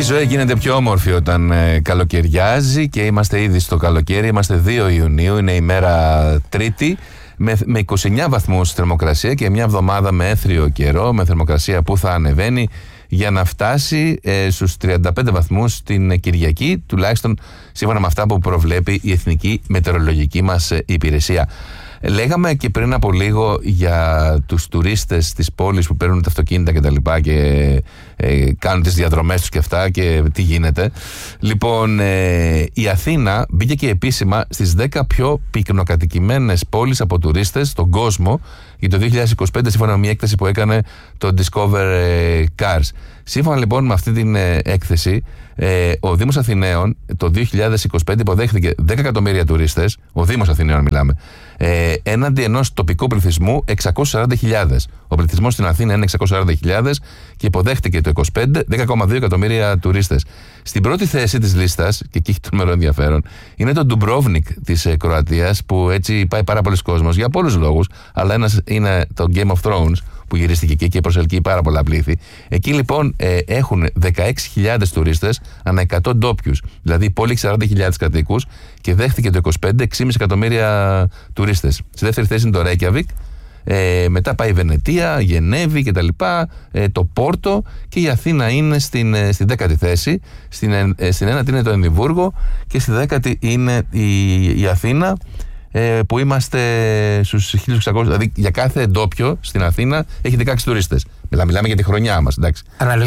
ζωή γίνεται πιο όμορφη όταν καλοκαιριάζει και είμαστε ήδη στο καλοκαίρι. Είμαστε 2 Ιουνίου, είναι η μέρα Τρίτη, με 29 βαθμούς θερμοκρασία και μια εβδομάδα με έθριο καιρό, με θερμοκρασία που θα ανεβαίνει για να φτάσει στους 35 βαθμούς την Κυριακή, τουλάχιστον σύμφωνα με αυτά που προβλέπει η Εθνική Μετεωρολογική μας Υπηρεσία. Λέγαμε και πριν από λίγο για τους τουρίστες της πόλης που παίρνουν τα αυτοκίνητα και τα λοιπά και κάνουν τις διαδρομές τους και αυτά και τι γίνεται. Λοιπόν, η Αθήνα μπήκε και επίσημα στις 10 πιο πυκνοκατοικημένες πόλεις από τουρίστες στον κόσμο για το 2025, σύμφωνα με μια έκθεση που έκανε το Discover Cars. Σύμφωνα λοιπόν με αυτή την έκθεση, ο Δήμος Αθηναίων το 2025 υποδέχθηκε 10 εκατομμύρια τουρίστες, ο Δήμος Αθηναίων μιλάμε, έναντι ενός τοπικού πληθυσμού 640.000. Ο πληθυσμός στην Αθήνα είναι 640.000 και υποδέχτηκε το 25 10,2 εκατομμύρια τουρίστες. Στην πρώτη θέση της λίστας, και εκεί έχει το νούμερο ενδιαφέρον, είναι το Ντουμπρόβνικ της Κροατίας, που έτσι πάει πάρα πολλοί κόσμος για πολλούς λόγους, αλλά ένας είναι το Game of Thrones που γυρίστηκε εκεί και προσελκύει πάρα πολλά πλήθη. Εκεί λοιπόν έχουν 16.000 τουρίστες ανά 100 ντόπιους. Δηλαδή η πόλη έχει 40.000 κατοίκους και δέχτηκε το 25 6,5 εκατομμύρια τουρίστες. Στη δεύτερη θέση είναι το Ρέικιαβικ. Μετά πάει η Βενετία, Γενέβη κτλ. Το Πόρτο, και η Αθήνα είναι στην 10η θέση. Στην ένατη είναι το Εδιμβούργο και στη 10η είναι η Αθήνα, που είμαστε στους 1.600. Δηλαδή για κάθε ντόπιο στην Αθήνα έχει 16 τουρίστες. Μιλάμε για τη χρονιά μας, εντάξει.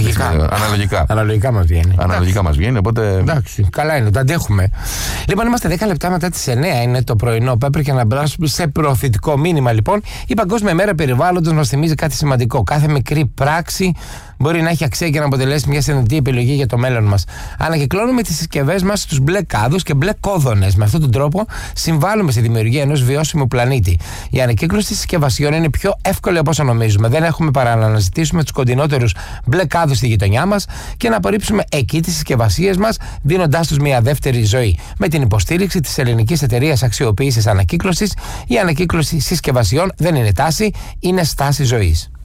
Αναλογικά μας βγαίνει. Αναλογικά μας βγαίνει, οπότε. Εντάξει, καλά είναι, το αντέχουμε. Λοιπόν, είμαστε 10 λεπτά μετά τις 9, είναι το πρωινό που έπρεπε να μπράσουμε σε προωθητικό μήνυμα. Λοιπόν, η Παγκόσμια Μέρα Περιβάλλοντος μας θυμίζει κάτι σημαντικό. Κάθε μικρή πράξη μπορεί να έχει αξία και να αποτελέσει μια συνειδητή επιλογή για το μέλλον μας. Ανακυκλώνουμε τις συσκευές μας στους μπλε κάδους και μπλε κόδωνες. Με αυτόν τον τρόπο συμβάλλουμε στη δημιουργία ενός βιώσιμου πλανήτη. Η ανακύκλωση συσκευασιών είναι πιο εύκολη από όσο νομίζουμε. Δεν έχουμε παρά να αναζητήσουμε τους κοντινότερους μπλε κάδους στη γειτονιά μας και να απορρίψουμε εκεί τις συσκευασίες μας, δίνοντάς τους μια δεύτερη ζωή. Με την υποστήριξη της Ελληνικής Εταιρείας Αξιοποίησης Ανακύκλωσης, η ανακύκλωση συσκευασιών δεν είναι τάση, είναι στάση ζωής.